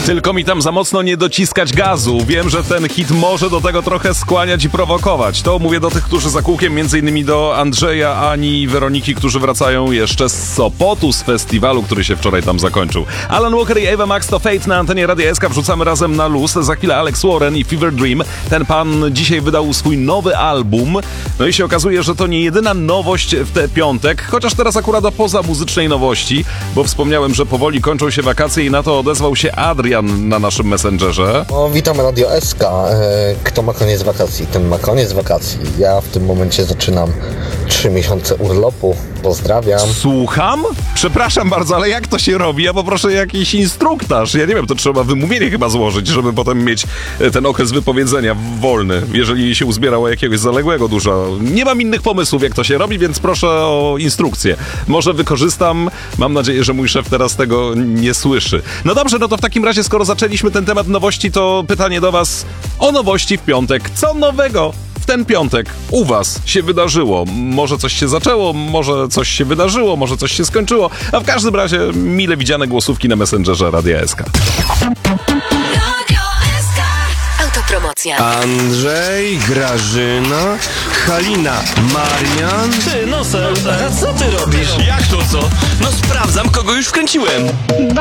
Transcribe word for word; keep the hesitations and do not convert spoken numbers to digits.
Tylko mi tam za mocno nie dociskać gazu. Wiem, że ten hit może do tego trochę skłaniać i prowokować. To mówię do tych, którzy za kółkiem, między innymi do Andrzeja, Ani i Weroniki, którzy wracają jeszcze z Sopotu, z festiwalu, który się wczoraj tam zakończył. Alan Walker i Ava Max to Fate na antenie Radia S K. Wrzucamy razem na luz. Za chwilę Alex Warren i Fever Dream. Ten pan dzisiaj wydał swój nowy album. No i się okazuje, że to nie jedyna nowość w ten piątek, chociaż teraz akurat o poza muzycznej nowości, bo wspomniałem, że powoli kończą się wakacje i na to odezwał się Adrian na naszym Messengerze. No, witam Radio S K. Kto ma koniec wakacji, ten ma koniec wakacji. Ja w tym momencie zaczynam trzy miesiące urlopu. Pozdrawiam. Słucham? Przepraszam bardzo, ale jak to się robi? Ja poproszę jakiś instruktaż. Ja nie wiem, to trzeba wymówienie chyba złożyć, żeby potem mieć ten okres wypowiedzenia wolny, jeżeli się uzbierało jakiegoś zaległego dużo. Nie mam innych pomysłów, jak to się robi, więc proszę o instrukcję. Może wykorzystam. Mam nadzieję, że mój szef teraz tego nie słyszy. No dobrze, no to w takim razie, skoro zaczęliśmy ten temat nowości, to pytanie do was o nowości w piątek. Co nowego w ten piątek u was się wydarzyło? Może coś się zaczęło, może coś się wydarzyło, może coś się skończyło, a w każdym razie mile widziane głosówki na Messengerze Radia S K. Autopromocja. Andrzej, Grażyna, Halina, Marian. Ty, Nosel, a co ty robisz? Jak to co? No sprawdzam, kogo już wkręciłem.